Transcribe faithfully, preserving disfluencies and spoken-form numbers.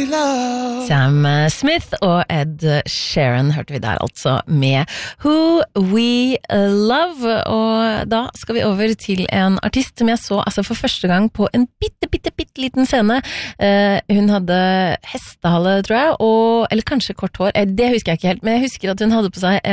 love. Sam Smith og Ed Sheeran hørte vi der altså med Who We Love, og da skal vi over til en artist som jeg så altså for første gang på en bitte, bitte, bitte liten scene. Uh, hun hadde hestehale, tror jeg, og, eller kanskje kort hår, det husker jeg ikke helt, men jeg husker at hun hadde på seg